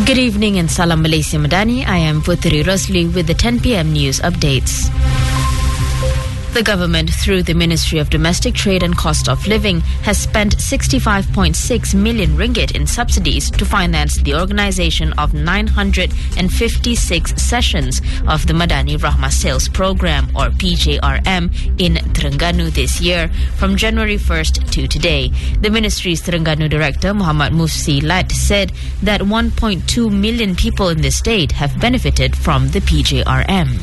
Good evening and Salam Malaysia Madani. I am Putri Rosli with the 10 p.m. news updates. The government, through the Ministry of Domestic Trade and Cost of Living, has spent 65.6 million ringgit in subsidies to finance the organisation of 956 sessions of the Madani Rahmah Sales Programme, or PJRM, in Terengganu this year, from January 1st to today. The Ministry's Terengganu Director, Muhammad Mufsi Lat, said that 1.2 million people in the state have benefited from the PJRM.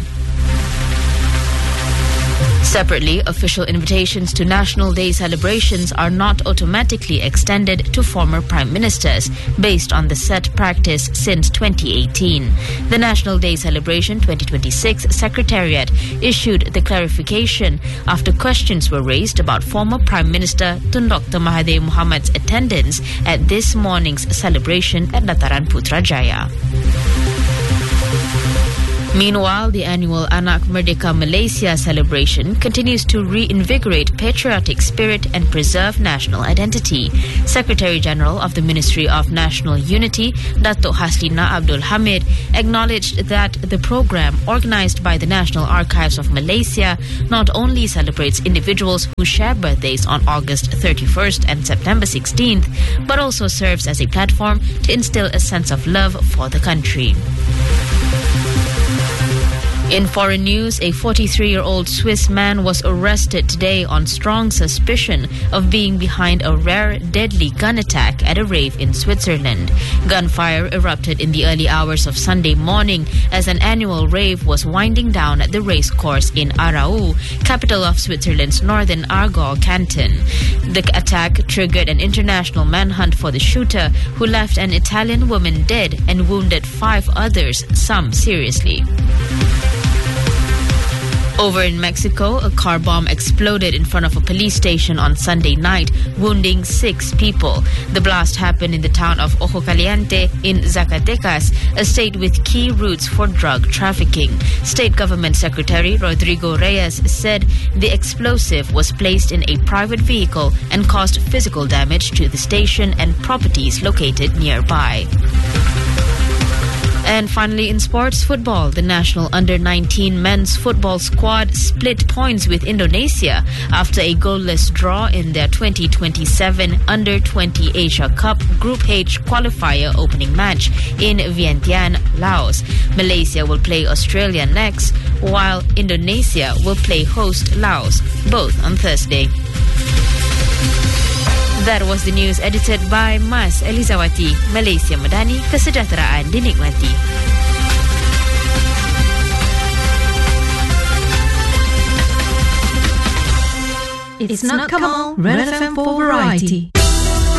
Separately, official invitations to National Day celebrations are not automatically extended to former prime ministers, based on the set practice since 2018. The National Day Celebration 2026 Secretariat issued the clarification after questions were raised about former Prime Minister Tun Dr. Mahathir Mohamad's attendance at this morning's celebration at Dataran Putrajaya. Meanwhile, the annual Anak Merdeka Malaysia celebration continues to reinvigorate patriotic spirit and preserve national identity. Secretary-General of the Ministry of National Unity, Datuk Haslina Abdul Hamid, acknowledged that the program, organised by the National Archives of Malaysia, not only celebrates individuals who share birthdays on August 31st and September 16th, but also serves as a platform to instill a sense of love for the country. In foreign news, a 43-year-old Swiss man was arrested today on strong suspicion of being behind a rare, deadly gun attack at a rave in Switzerland. Gunfire erupted in the early hours of Sunday morning as an annual rave was winding down at the racecourse in Aarau, capital of Switzerland's northern Aargau canton. The attack triggered an international manhunt for the shooter, who left an Italian woman dead and wounded 5 others, some seriously. Over in Mexico, a car bomb exploded in front of a police station on Sunday night, wounding 6 people. The blast happened in the town of Ojo Caliente in Zacatecas, a state with key routes for drug trafficking. State Government Secretary Rodrigo Reyes said the explosive was placed in a private vehicle and caused physical damage to the station and properties located nearby. And finally, in sports football, the national under-19 men's football squad split points with Indonesia after a goalless draw in their 2027 Under-20 Asia Cup Group H qualifier opening match in Vientiane, Laos. Malaysia will play Australia next, while Indonesia will play host Laos, both on Thursday. That was the news edited by Mas Elizawati. Malaysia Madani, kesejahteraan dinikmati. It's not Kamal, Red FM for Variety.